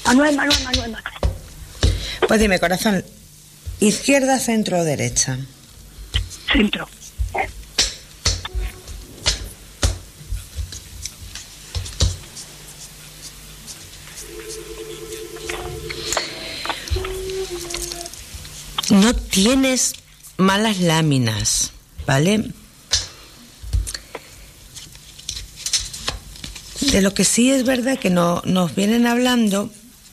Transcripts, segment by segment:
Manuel. Pues dime, corazón, ¿izquierda, centro o derecha? Centro. No tienes malas láminas, ¿vale? De lo que sí es verdad que nos vienen hablando...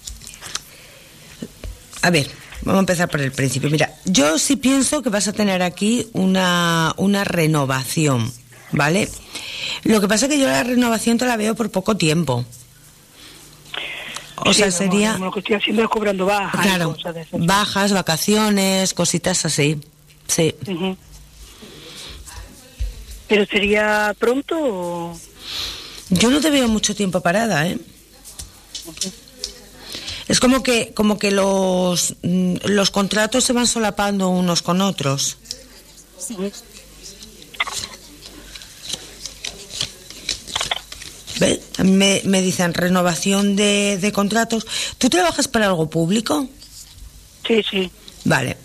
A ver, vamos a empezar por el principio. Mira, yo sí pienso que vas a tener aquí una renovación, ¿vale? Lo que pasa es que yo la renovación te la veo por poco tiempo. O sea, sería... Lo que estoy haciendo es cobrando bajas. Claro, bajas, vacaciones, cositas así. Sí. Uh-huh. ¿Pero sería pronto o...? Yo no te veo mucho tiempo parada, ¿eh? Uh-huh. Es como que los contratos se van solapando unos con otros. Uh-huh. ¿Ves? Me dicen renovación de contratos. ¿Tú trabajas para algo público? Sí. Vale.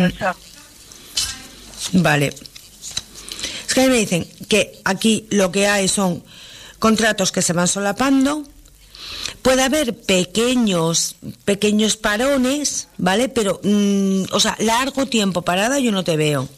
Vale. Es que a mí me dicen que aquí lo que hay son contratos que se van solapando. Puede haber pequeños parones, ¿vale? Pero, o sea, largo tiempo parada yo no te veo.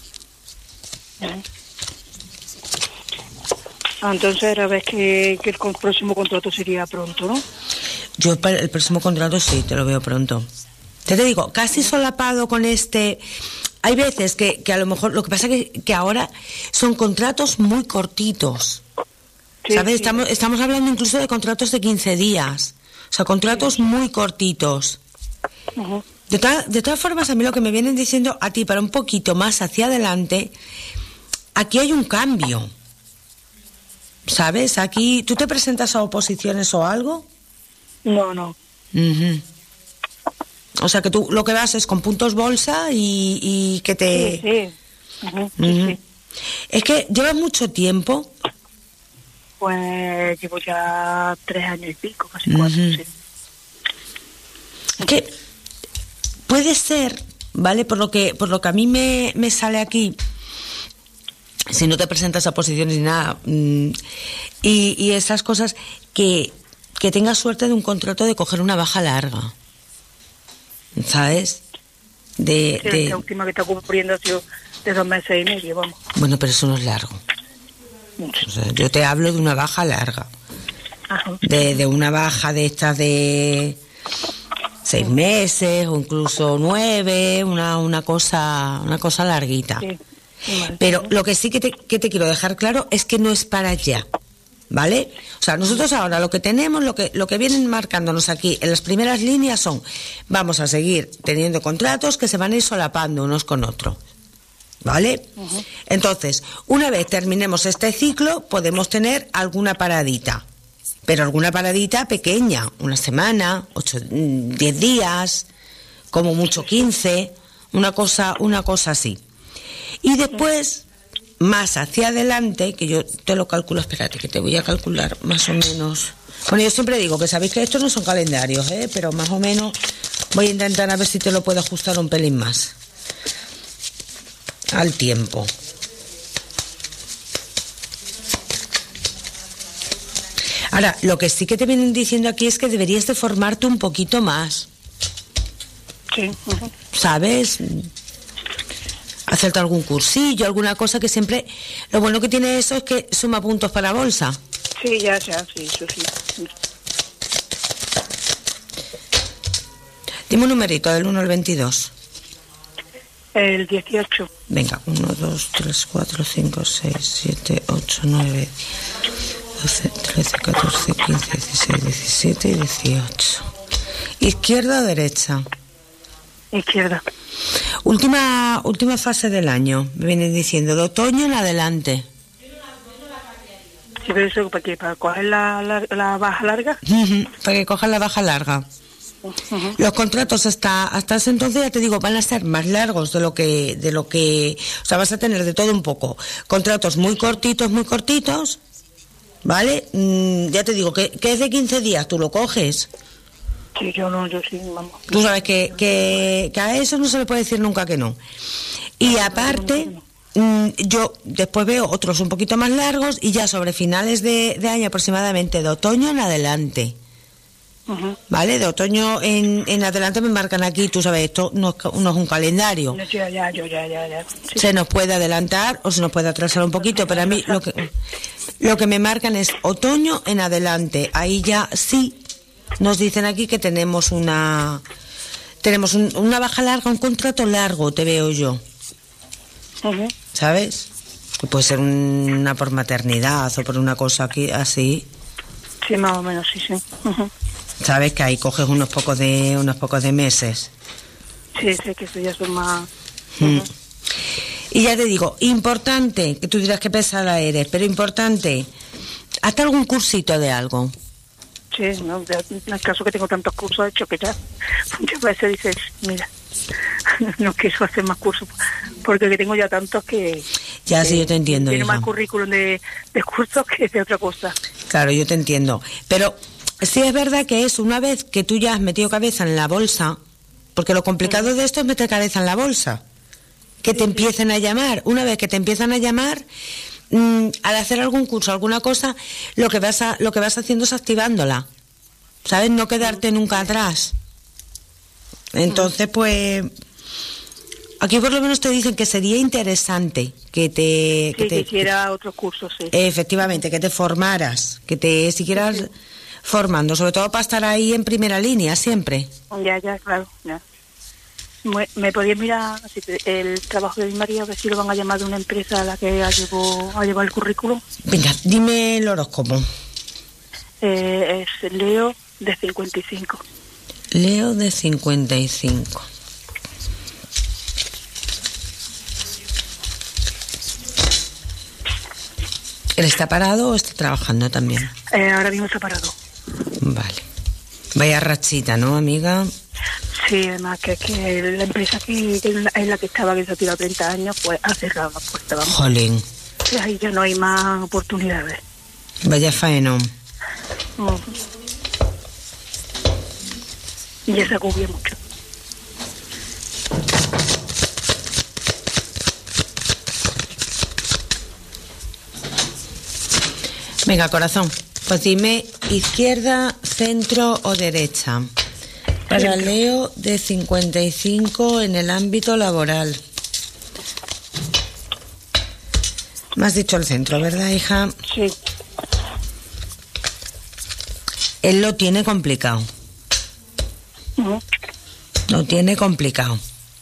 Entonces ahora ves que el próximo contrato sería pronto, ¿no? Yo el próximo contrato sí, te lo veo pronto. Te digo, casi solapado con este... Hay veces que a lo mejor... Lo que pasa es que ahora son contratos muy cortitos. Sí, ¿sabes? Sí. Estamos hablando incluso de contratos de 15 días. O sea, contratos muy cortitos. Uh-huh. De todas formas, a mí lo que me vienen diciendo a ti, para un poquito más hacia adelante, aquí hay un cambio. ¿Sabes? Aquí, ¿tú te presentas a oposiciones o algo? No. Uh-huh. O sea, que tú lo que vas es con puntos bolsa y que te... Sí. Uh-huh. Uh-huh. Sí. Es que llevas mucho tiempo... Pues llevo ya 3 años y pico, casi 4, sí. Que puede ser, ¿vale? Por lo que a mí me sale aquí, si no te presentas a posiciones ni nada, y esas cosas, que tengas suerte de un contrato de coger una baja larga, ¿sabes? La última que está cubriendo ha sido de 2 meses y medio, vamos. Bueno, pero eso no es largo. O sea, yo te hablo de una baja larga. Ajá. De una baja de estas de 6 meses o incluso 9, una cosa larguita. Sí. Vale. Pero lo que sí que te quiero dejar claro es que no es para allá, ¿vale? O sea, nosotros ahora lo que tenemos, lo que vienen marcándonos aquí en las primeras líneas son: vamos a seguir teniendo contratos que se van a ir solapando unos con otros, ¿vale? Uh-huh. Entonces, una vez terminemos este ciclo, podemos tener alguna paradita, pero alguna paradita pequeña, una semana, 10 días, como mucho 15, una cosa así. Y después, más hacia adelante, que yo te lo calculo, espérate, que te voy a calcular más o menos. Bueno, yo siempre digo que sabéis que estos no son calendarios, pero más o menos voy a intentar a ver si te lo puedo ajustar un pelín más al tiempo. Ahora, lo que sí que te vienen diciendo aquí es que deberías de formarte un poquito más. Sí. Uh-huh. ¿Sabes? Hacerte algún cursillo, alguna cosa que siempre... Lo bueno que tiene eso es que suma puntos para bolsa. Sí, ya, sí, eso sí. Dime un numerito del 1 al 22. El 18. Venga, 1, 2, 3, 4, 5, 6, 7, 8, 9, 12, 13, 14, 15, 16, 17 y 18. ¿Izquierda o derecha? Izquierda. Última fase del año, me vienen diciendo, de otoño en adelante. Sí, pero eso ¿para qué? ¿Para coger la baja larga? Uh-huh, para que cojas la baja larga. Uh-huh. Los contratos hasta ese entonces, ya te digo, van a ser más largos de lo que, o sea, vas a tener de todo un poco. Contratos muy cortitos, ¿vale? Ya te digo que es de 15 días, tú lo coges. Sí, yo sí, vamos. Tú sabes que a eso no se le puede decir nunca que no. Y aparte, yo después veo otros un poquito más largos y ya sobre finales de año aproximadamente, de otoño en adelante. Uh-huh. ¿Vale? De otoño en adelante me marcan aquí, tú sabes, esto no es un calendario. Ya. Sí. Se nos puede adelantar o se nos puede atrasar un poquito, pero a mí lo que me marcan es otoño en adelante. Ahí ya sí nos dicen aquí que tenemos una baja larga, un contrato largo, te veo yo. Uh-huh. ¿Sabes? Que puede ser una por maternidad o por una cosa aquí así. Sí, más o menos, sí. Uh-huh. ¿Sabes? Que ahí coges unos pocos de meses. Sí, sé que eso ya son más... Uh-huh. Y ya te digo, importante, que tú dirás que pesada eres, pero importante, hazte algún cursito de algo. Sí, no, en el caso que tengo tantos cursos hechos que ya muchas veces dices, mira, no quiero hacer más cursos, porque que tengo ya tantos que... Ya, sí, yo te entiendo, tiene hija. más currículum de cursos que de otra cosa. Claro, yo te entiendo. Pero sí es verdad que es una vez que tú ya has metido cabeza en la bolsa, porque lo complicado de esto es meter cabeza en la bolsa, que te empiecen a llamar. Una vez que te empiezan a llamar, al hacer algún curso, alguna cosa, lo que vas haciendo es activándola, ¿sabes? No quedarte nunca atrás. Entonces, pues, aquí por lo menos te dicen que sería interesante que hiciera otros cursos, sí. Efectivamente, que te formaras, que te siguieras formando, sobre todo para estar ahí en primera línea siempre. Ya, claro, ya. ¿Me podías mirar el trabajo de mi marido, a ver si lo van a llamar de una empresa a la que ha llevado el currículum? Venga, dime el horóscopo. Es Leo de 55. Leo de 55. ¿Él está parado o está trabajando también? Ahora mismo está parado. Vale. Vaya rachita, ¿no, amiga? Sí, además que la empresa en la que estaba, que se ha tirado 30 años, pues ha cerrado la puerta. Vamos. Jolín. Ahí ya no hay más oportunidades. Vaya faenón. Y ya se agobia mucho. Venga, corazón, pues dime izquierda, centro o derecha. Para Leo de 55 en el ámbito laboral. Me has dicho el centro, ¿verdad, hija? Sí. Él lo tiene complicado. Lo tiene complicado.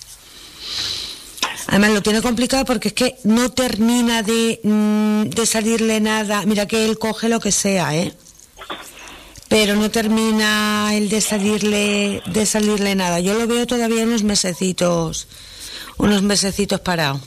Además lo tiene complicado porque es que no termina de salirle nada. Mira que él coge lo que sea, pero no termina el de salirle nada. Yo lo veo todavía unos mesecitos parados.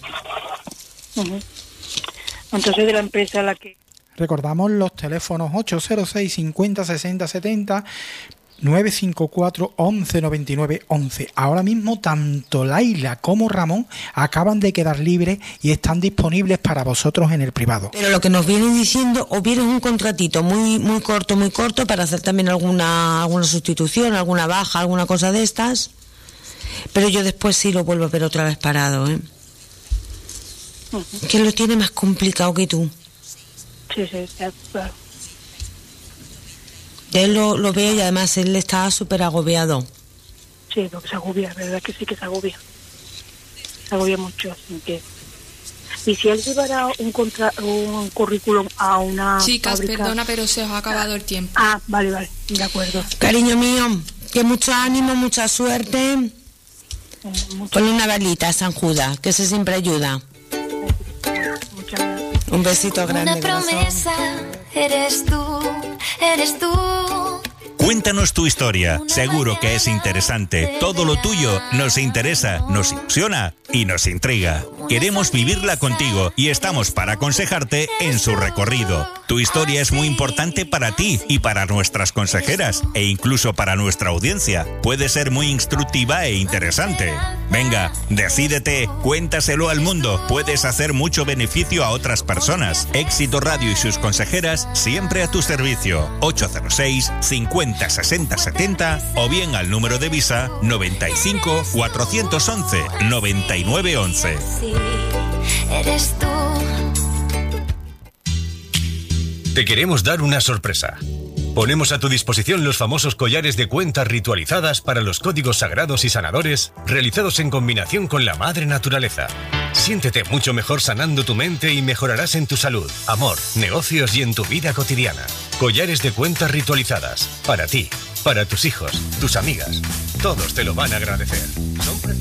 Entonces de la empresa a la que... Recordamos los teléfonos 806 50 60 70, 954 11 99 11. Ahora mismo tanto Laila como Ramón acaban de quedar libres y están disponibles para vosotros en el privado. Pero lo que nos vienen diciendo, o viene un contratito muy corto para hacer también alguna sustitución, alguna baja, alguna cosa de estas. Pero yo después sí lo vuelvo a ver otra vez parado, Que lo tiene más complicado que tú. Sí, claro. Él lo veo y además él está súper agobiado. Sí, porque se agobia, la verdad que sí que se agobia. Se agobia mucho, así que... ¿Y si él llevara un currículum a una Chicas, fábrica? perdona, pero se os ha acabado el tiempo. Ah, vale, de acuerdo. Cariño mío, que mucho ánimo, mucha suerte. Ponle una velita a San Judas, que eso siempre ayuda. Muchas gracias. Un besito grande. Una promesa, eres tú. Cuéntanos tu historia, seguro que es interesante. Todo lo tuyo nos interesa, nos ilusiona y nos intriga. Queremos vivirla contigo y estamos para aconsejarte en su recorrido. Tu historia es muy importante para ti y para nuestras consejeras e incluso para nuestra audiencia. Puede ser muy instructiva e interesante. Venga, decídete, cuéntaselo al mundo. Puedes hacer mucho beneficio a otras personas. Éxito Radio y sus consejeras siempre a tu servicio. 806 50 60 70 o bien al número de Visa 95 411 9911. Sí, eres tú. Te queremos dar una sorpresa. Ponemos a tu disposición los famosos collares de cuentas ritualizadas para los códigos sagrados y sanadores, realizados en combinación con la madre naturaleza. Siéntete mucho mejor sanando tu mente y mejorarás en tu salud, amor, negocios y en tu vida cotidiana. Collares de cuentas ritualizadas. Para ti, para tus hijos, tus amigas. Todos te lo van a agradecer. Son